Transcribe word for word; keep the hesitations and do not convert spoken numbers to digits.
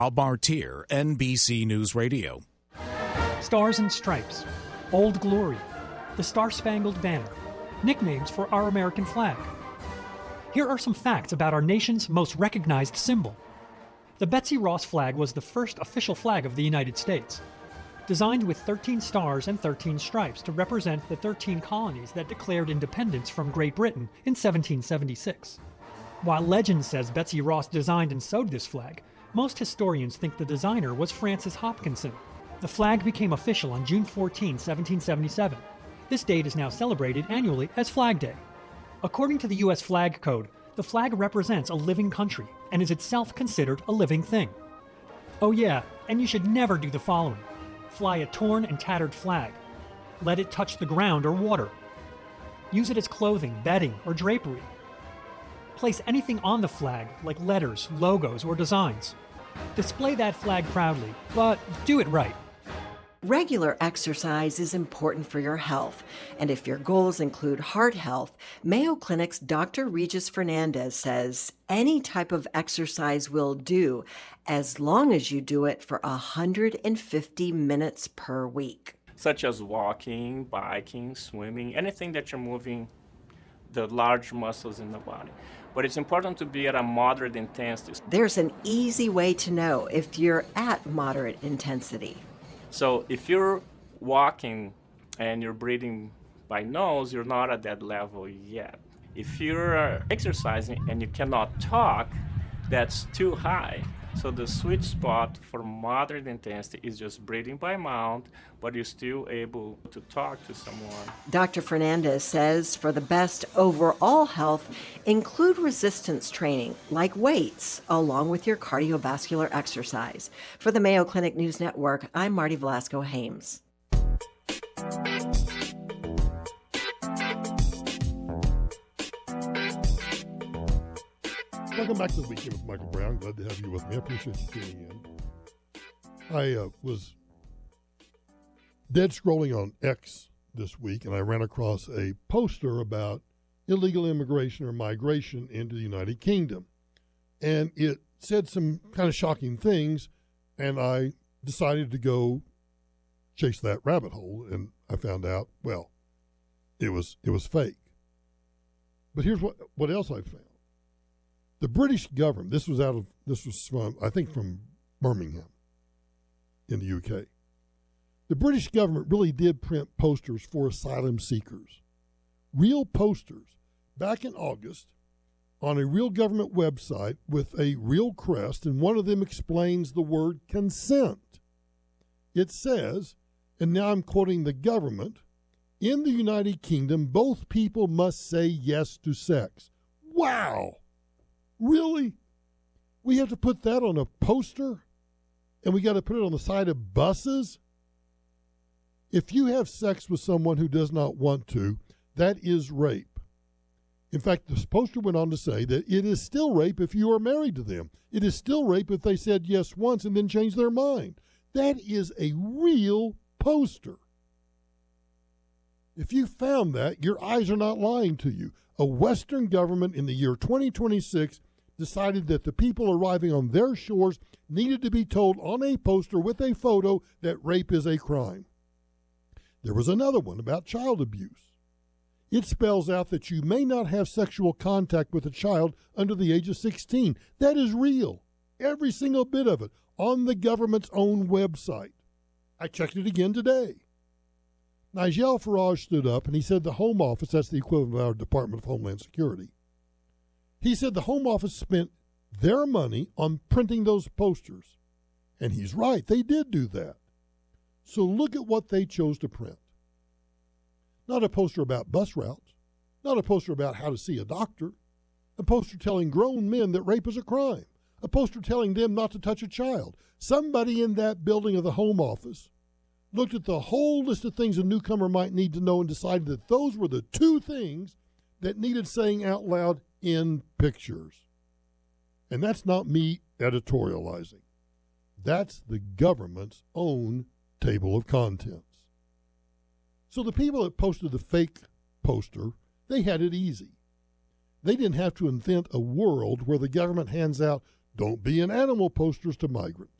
Al Bartier, N B C News Radio. Stars and Stripes, Old Glory, the Star-Spangled Banner, nicknames for our American flag. Here are some facts about our nation's most recognized symbol. The Betsy Ross flag was the first official flag of the United States, designed with thirteen stars and thirteen stripes to represent the thirteen colonies that declared independence from Great Britain in seventeen seventy-six. While legend says Betsy Ross designed and sewed this flag, most historians think the designer was Francis Hopkinson. The flag became official on June fourteenth, seventeen seventy-seven. This date is now celebrated annually as Flag Day. According to the U S Flag Code, the flag represents a living country and is itself considered a living thing. Oh yeah, and you should never do the following. Fly a torn and tattered flag. Let it touch the ground or water. Use it as clothing, bedding, or drapery. Place anything on the flag, like letters, logos, or designs. Display that flag proudly, but do it right. Regular exercise is important for your health, and if your goals include heart health, Mayo Clinic's Doctor Regis Fernandez says any type of exercise will do as long as you do it for one hundred fifty minutes per week. Such as walking, biking, swimming, anything that you're moving the large muscles in the body. But it's important to be at a moderate intensity. There's an easy way to know if you're at moderate intensity. So if you're walking and you're breathing by nose, you're not at that level yet. If you're exercising and you cannot talk, that's too high. So the sweet spot for moderate intensity is just breathing by mouth, but you're still able to talk to someone. Doctor Fernandez says for the best overall health, include resistance training like weights, along with your cardiovascular exercise. For the Mayo Clinic News Network, I'm Marty Velasco-Hames. Welcome back to the Weekend with Michael Brown. Glad to have you with me. I appreciate you tuning in. I uh, was dead scrolling on X this week, and I ran across a poster about illegal immigration or migration into the United Kingdom. And it said some kind of shocking things, and I decided to go chase that rabbit hole, and I found out, well, it was it was fake. But here's what, what else I found. The British government, this was out of, this was from, I think from Birmingham in the U K. The British government really did print posters for asylum seekers. Real posters back in August on a real government website with a real crest, and one of them explains the word consent. It says, and now I'm quoting the government, in the United Kingdom, both people must say yes to sex. Wow! Really? We have to put that on a poster? And we got to put it on the side of buses? If you have sex with someone who does not want to, that is rape. In fact, the poster went on to say that it is still rape if you are married to them. It is still rape if they said yes once and then changed their mind. That is a real poster. If you found that, your eyes are not lying to you. A Western government in the year twenty twenty-six decided that the people arriving on their shores needed to be told on a poster with a photo that rape is a crime. There was another one about child abuse. It spells out that you may not have sexual contact with a child under the age of sixteen. That is real. Every single bit of it on the government's own website. I checked it again today. Nigel Farage stood up and he said the Home Office, that's the equivalent of our Department of Homeland Security, he said the Home Office spent their money on printing those posters. And he's right, they did do that. So look at what they chose to print. Not a poster about bus routes, not a poster about how to see a doctor, a poster telling grown men that rape is a crime, a poster telling them not to touch a child. Somebody in that building of the Home Office looked at the whole list of things a newcomer might need to know and decided that those were the two things that needed saying out loud in pictures. And that's not me editorializing. That's the government's own table of contents. So the people that posted the fake poster, they had it easy. They didn't have to invent a world where the government hands out Don't be an animal posters to migrants.